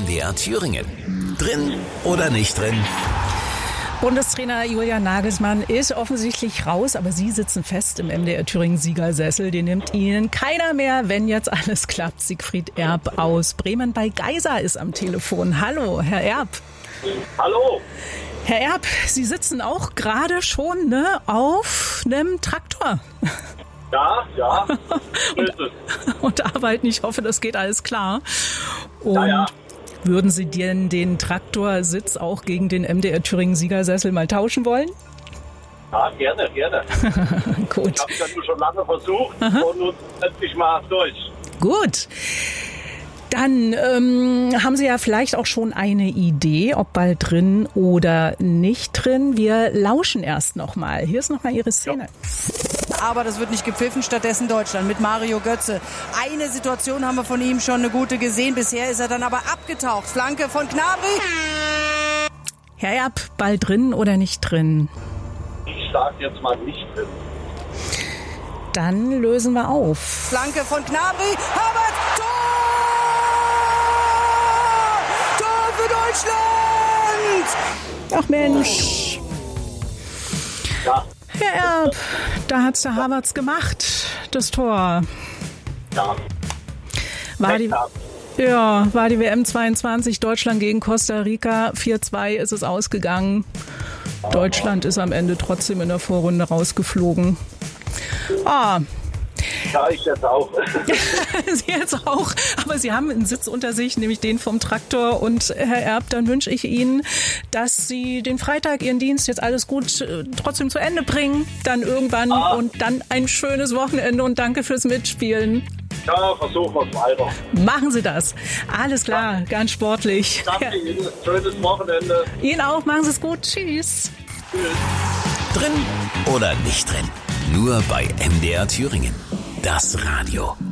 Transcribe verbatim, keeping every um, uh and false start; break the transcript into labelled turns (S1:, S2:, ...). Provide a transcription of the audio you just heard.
S1: M D R Thüringen. Drin oder nicht drin?
S2: Bundestrainer Julian Nagelsmann ist offensichtlich raus, aber Sie sitzen fest im M D R Thüringen Siegersessel. Den nimmt Ihnen keiner mehr, wenn jetzt alles klappt. Siegfried Erb aus Bremen bei Geisa ist am Telefon. Hallo, Herr Erb.
S3: Hallo.
S2: Herr Erb, Sie sitzen auch gerade schon ne, auf einem Traktor.
S3: Ja, ja.
S2: und, und arbeiten. Ich hoffe, das geht alles klar. Und
S3: ja, ja.
S2: Würden Sie denn den Traktorsitz auch gegen den M D R Thüringen Siegersessel mal tauschen wollen?
S3: Ja, gerne, gerne.
S2: Gut.
S3: Ich habe es ja nur schon lange versucht. Aha. Und nun endlich mal durch.
S2: Gut. Dann ähm, haben Sie ja vielleicht auch schon eine Idee, ob bald drin oder nicht drin. Wir lauschen erst noch mal. Hier ist noch mal Ihre Szene.
S4: Ja. Aber das wird nicht gepfiffen, stattdessen Deutschland mit Mario Götze. Eine Situation haben wir von ihm schon eine gute gesehen. Bisher ist er dann aber abgetaucht. Flanke von Gnabry.
S2: Herr Erb, bald drin oder nicht drin?
S3: Ich sage jetzt mal nicht drin.
S2: Dann lösen wir auf.
S4: Flanke von Gnabry. Havertz, Tor! Tor für Deutschland!
S2: Ach Mensch.
S3: Ja.
S2: Herr Erb, da hat's der Havertz gemacht, das Tor.
S3: Ja.
S2: War die, ja, war die W M zweiundzwanzig, Deutschland gegen Costa Rica. vier zwei ist es ausgegangen. Deutschland ist am Ende trotzdem in der Vorrunde rausgeflogen. Ah.
S3: Ja, ich jetzt auch.
S2: Sie jetzt auch. Aber Sie haben einen Sitz unter sich, nämlich den vom Traktor. Und Herr Erb, dann wünsche ich Ihnen, dass Sie den Freitag, Ihren Dienst jetzt alles gut äh, trotzdem zu Ende bringen. Dann irgendwann ah. und dann ein schönes Wochenende und danke fürs Mitspielen.
S3: Ja, versuchen wir es weiter.
S2: Machen Sie das. Alles klar, ja. Ganz sportlich.
S3: Danke ja. Ihnen. Schönes Wochenende.
S2: Ihnen auch. Machen Sie es gut. Tschüss.
S3: Tschüss.
S1: Drin oder nicht drin? Nur bei M D R Thüringen. Das Radio.